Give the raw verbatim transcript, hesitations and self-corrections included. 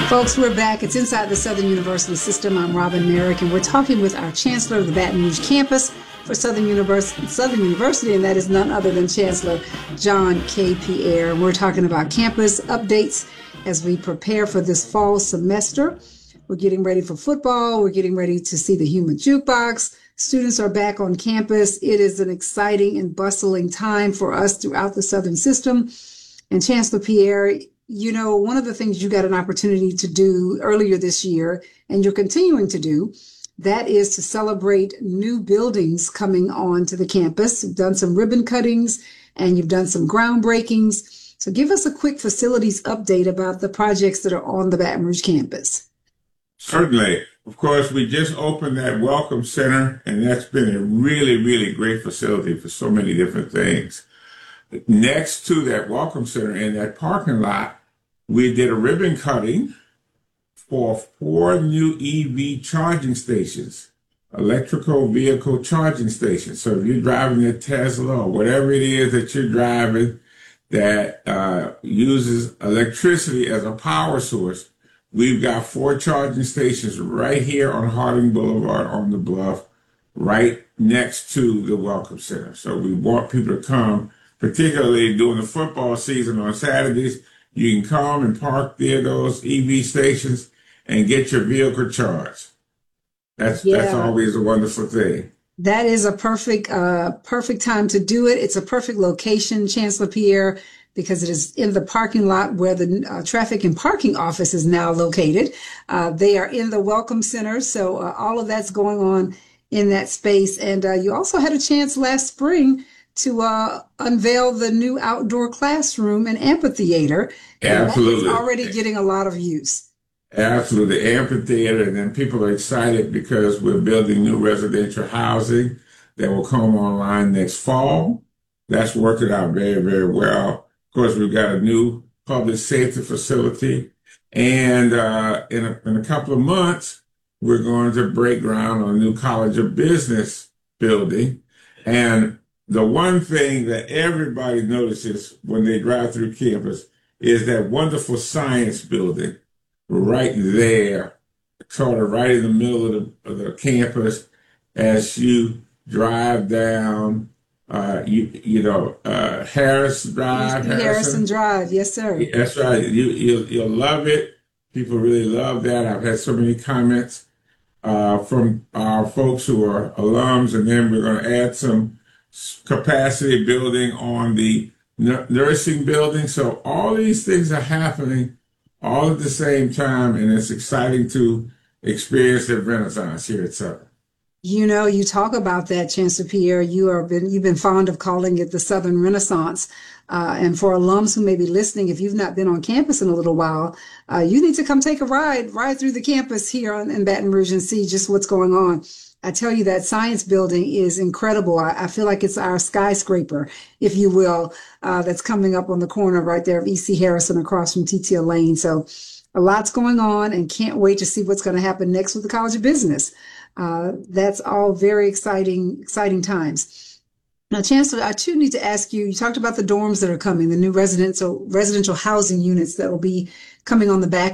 Folks, we're back. It's Inside the Southern University System. I'm Robin Merrick, and we're talking with our Chancellor of the Baton Rouge campus for Southern University, Southern University, and that is none other than Chancellor John K. Pierre. We're talking about campus updates as we prepare for this fall semester. We're getting ready for football. We're getting ready to see the Human Jukebox. Students are back on campus. It is an exciting and bustling time for us throughout the Southern system. And Chancellor Pierre, you know, one of the things you got an opportunity to do earlier this year, and you're continuing to do, that is to celebrate new buildings coming onto the campus. You've done some ribbon cuttings and you've done some groundbreakings. So give us a quick facilities update about the projects that are on the Baton Rouge campus. Certainly. Of course, we just opened that Welcome Center, and that's been a really, really great facility for so many different things. Next to that Welcome Center in that parking lot, we did a ribbon cutting for four new E V charging stations, electrical vehicle charging stations. So if you're driving a Tesla or whatever it is that you're driving that uh, uses electricity as a power source, we've got four charging stations right here on Harding Boulevard on the Bluff, right next to the Welcome Center. So we want people to come, particularly during the football season on Saturdays. You can come and park near those E V stations and get your vehicle charged. That's yeah. that's always a wonderful thing. That is a perfect uh, perfect time to do it. It's a perfect location, Chancellor Pierre, because it is in the parking lot where the uh, traffic and parking office is now located. Uh, they are in the Welcome Center, so uh, all of that's going on in that space. And uh, you also had a chance last spring to uh, unveil the new outdoor classroom and amphitheater. Absolutely. It's already getting a lot of use. Absolutely. Amphitheater, and then people are excited because we're building new residential housing that will come online next fall. That's working out very, very well. Of course, we've got a new public safety facility, and uh, in, a, in a couple of months, we're going to break ground on a new College of Business building. And the one thing that everybody notices when they drive through campus is that wonderful science building right there, sort of right in the middle of the, of the campus. As you drive down, uh, you you know, uh, Harris Drive. Harrison. Harrison Drive, yes, sir. That's right. You you'll, you'll love it. People really love that. I've had so many comments uh, from our folks who are alums, and then we're going to add some capacity building on the n- nursing building. So all these things are happening all at the same time, and it's exciting to experience the Renaissance here at Southern. You know, you talk about that, Chancellor Pierre. You are been you've been fond of calling it the Southern Renaissance. Uh, and for alums who may be listening, if you've not been on campus in a little while, uh, you need to come take a ride, ride through the campus here on, in Baton Rouge and see just what's going on. I tell you, that science building is incredible. I, I feel like it's our skyscraper, if you will, uh, that's coming up on the corner right there of E C Harrison across from T T L Lane. So a lot's going on, and can't wait to see what's going to happen next with the College of Business. Uh, that's all very exciting, exciting times. Now, Chancellor, I too need to ask you, you talked about the dorms that are coming, the new residential, residential housing units that will be coming on the back